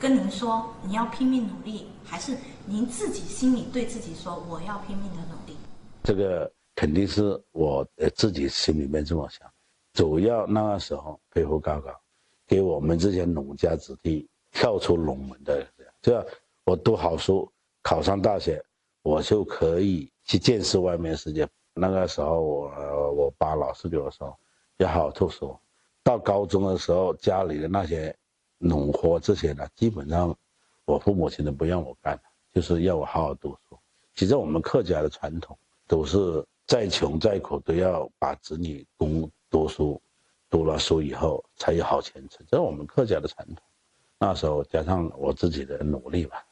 跟您说你要拼命努力，还是您自己心里对自己说我要拼命的努力？ 这个肯定是我自己心里面这么想，主要那个时候佩服高考，给我们这些农家子弟跳出龙门的，这样我读好书，考上大学，我就可以去见识外面世界。那个时候我爸老是给我说要好好读书，到高中的时候家里的那些农活这些呢，基本上我父母亲都不让我干，就是要我好好读书。其实我们客家的传统都是再穷再苦都要把子女供读书，读了书以后才有好前程，这是我们客家的传统。那時候加上我自己的努力吧。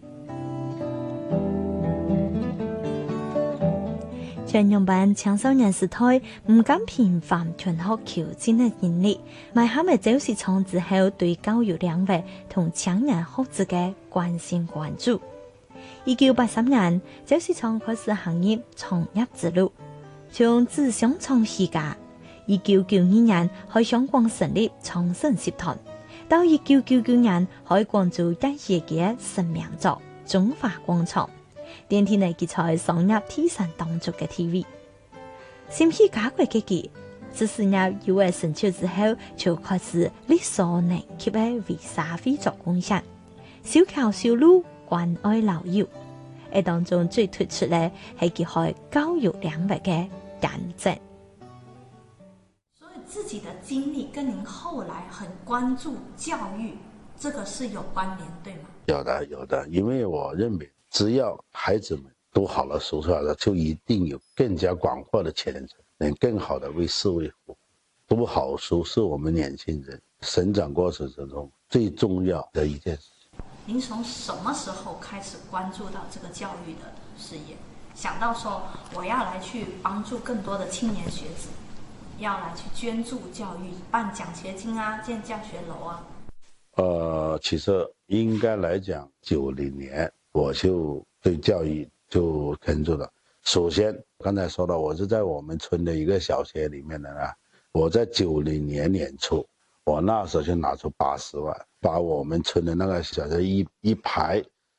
長陽班青少年時代唔敢頻繁全學求真嘅經歷，埋下咪就是從之後對教育領域同青年學子嘅關心關注。1983年就是從開始行業創業之路，從自相創起家。1992年喺香港成立創新集團。到1999年開廣州第一嘅成名作《中華廣場》，電梯內記載上入天神當中嘅 TV。先起家國嘅佢，自事業有為成就之後，就開始力所能及嘅為社會作貢獻，小橋小路關愛老幼。喺當中最突出嘅係佢喺教育領域嘅見證。 自己的經歷跟您後來很關注教育，這個是有關聯，對嗎？ 有的，因為我認為只要孩子們讀好了書出來了，就一定有更加廣闊的前程，能更好的為社會服務。讀好書是我們年輕人成長過程之中最重要的一件事情。 您從什麼時候開始關注到這個教育的事業，想到說我要來去幫助更多的青年學子，要來去捐助教育，辦獎學金啊，建教學樓啊？ 其實應該來講，90年我就對教育就關注了。首先，剛才說到，我是在我們村的一個小學裡面的呢。我在90年年初，我那時候就拿出80萬，把我們村的那個小學一排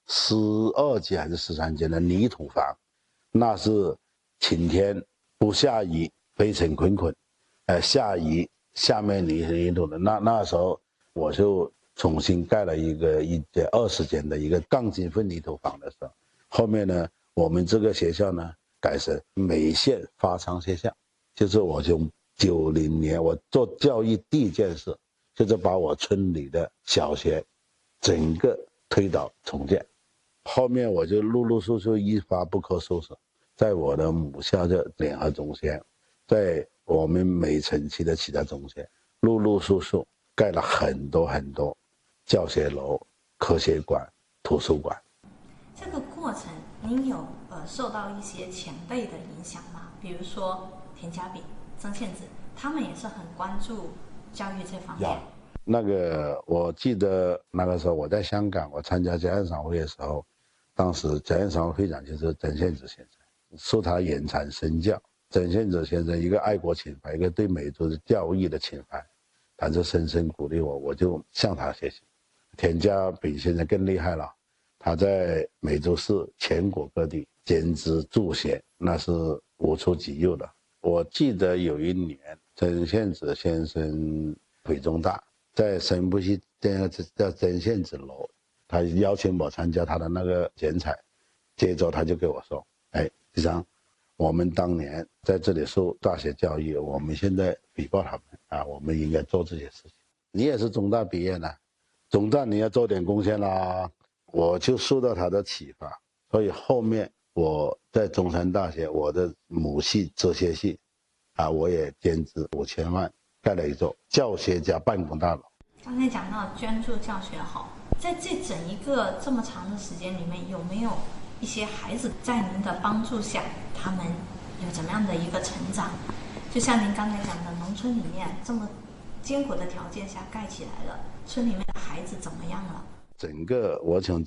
12間還是13間的泥土房，那是晴天不下雨，灰塵滾滾。下雨下面泥土的，那時候我就重新蓋了一間20間的一個鋼筋混凝土房的時候，後面呢，我們這個學校呢改成美縣發昌學校，就是我從90年我做教育第一件事，就是把我村裏的小學整個推倒重建，後面我就陸陸續續一發不可收拾，在我的母校的聯合中學，在我們每城區的其他中學，陸陸續續蓋了很多很多教學樓、科學館、圖書館。 這個過程，您有受到一些前輩的影響嗎？比如說田家炳、曾憲梓，他們也是很關注教育這方面。 那個我記得那個時候我在香港，我參加家園商會的時候，當時家園商會會長就是曾憲梓先生，受他言傳身教。曾憲梓先生一個愛國情懷，一個對美族的教育的情懷，他就深深鼓勵我，我就向他學習。田家炳先生更厲害了，他在美洲市全國各地兼職助學，那是無出其右的。我記得有一年，曾憲梓先生回中大，在新浦西叫曾憲梓樓，他邀請我參加他的那個剪彩，接着他就跟我說：“哎，局長，我們當年在這裡受大學教育，我們現在比報他們啊，我們應該做這些事情。你也是中大畢業的，中大你要做點貢獻啦。”我就受到他的啟發，所以後面我在中山大學我的母系哲學系啊，我也捐資5000萬蓋了一座教學加辦公大樓。 剛才講到捐助教學好，在這整一個這麼長的時間裡面，有沒有一些孩子在您的幫助下，他們有怎麼樣的一個成長？就像您剛才講的，農村裡面這麼艱苦的條件下蓋起來了，村裡面的孩子怎麼樣了？ 整個我從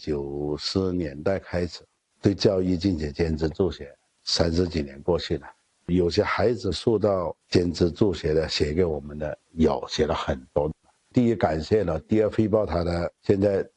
90年代開始對教育進行兼職助學，30幾年過去了，有些孩子受到兼職助學的寫給我們的有寫了很多。第一感謝了，第二匯報他的現在